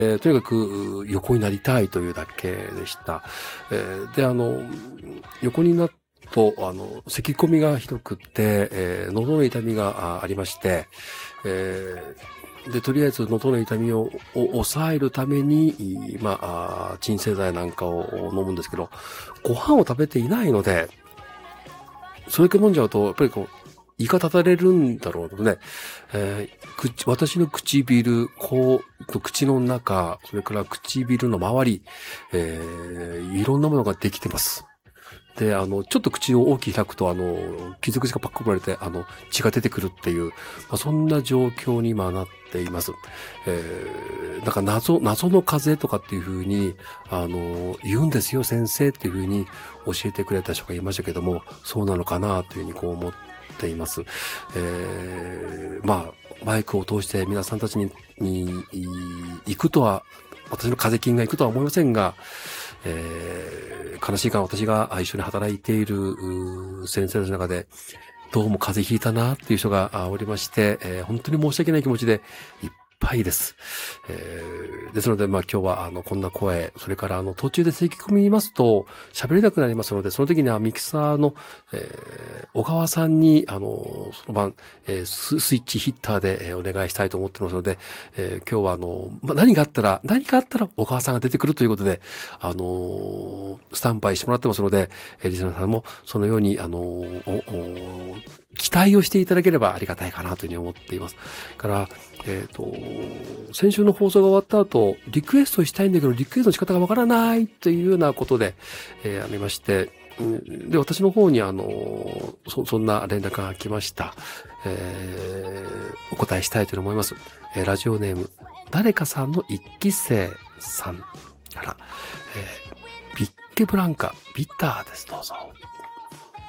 とにかく横になりたいというだけでした。で、横になると、咳込みがひどくって、喉の痛みがありまして、で、とりあえず喉の痛みを抑えるために、鎮静剤なんかを飲むんですけど、ご飯を食べていないので、それだけ飲んじゃうと、やっぱり胃が立たれるんだろうとね、私の唇、口の中、それから唇の周り、いろんなものができてます。で、ちょっと口を大きく開くと、傷口がパッコリ割れて、血が出てくるっていう、そんな状況に今なっています。なんか謎の風邪とかっていうふうに、言うんですよ、先生っていうふうに教えてくれた人がいましたけども、そうなのかなというふうに思っています。マイクを通して皆さんたちに行くとは、私の風邪菌が行くとは思いませんが、悲しいか私が一緒に働いている先生たちの中で、どうも風邪ひいたなっていう人がおりまして、本当に申し訳ない気持ちでいっぱいです。ですので、今日はこんな声、それから途中で咳き込みますと喋れなくなりますので、その時にはミキサーの、小川さんにその晩、スイッチヒッターで、お願いしたいと思ってますので、今日は何があったら小川さんが出てくるということで、スタンバイしてもらってますので、リスナーさんもそのように期待をしていただければありがたいかなというふうに思っています。から、先週の放送が終わった後、リクエストしたいんだけど、リクエストの仕方がわからないというようなことで、ありまして、で、私の方にそんな連絡が来ました。お答えしたいと思います。ラジオネーム、誰かさんの一期生さんから、ビッケブランカ、ビターです。どうぞ。